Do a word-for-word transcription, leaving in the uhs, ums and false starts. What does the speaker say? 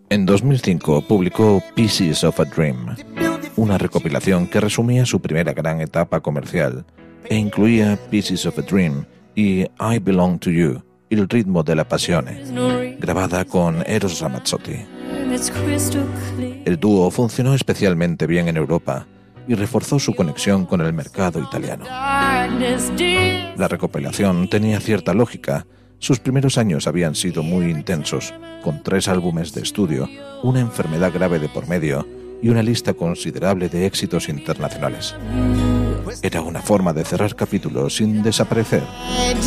En dos mil cinco publicó Pieces of a Dream, una recopilación que resumía su primera gran etapa comercial e incluía Pieces of a Dream y I Belong to You, Il ritmo della passione, grabada con Eros Ramazzotti. El dúo funcionó especialmente bien en Europa y reforzó su conexión con el mercado italiano. La recopilación tenía cierta lógica. Sus primeros años habían sido muy intensos, con tres álbumes de estudio, una enfermedad grave de por medio y una lista considerable de éxitos internacionales. Era una forma de cerrar capítulos sin desaparecer.